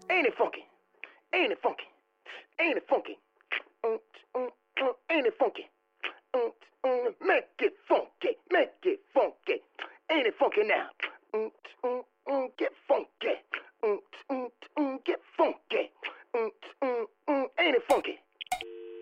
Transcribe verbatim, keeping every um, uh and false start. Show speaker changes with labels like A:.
A: Ain't it funky? Ain't it funky? Ain't it funky? Mm, mm, mm, ain't it funky? Mm, mm, make it funky. Make it funky. Ain't it funky now?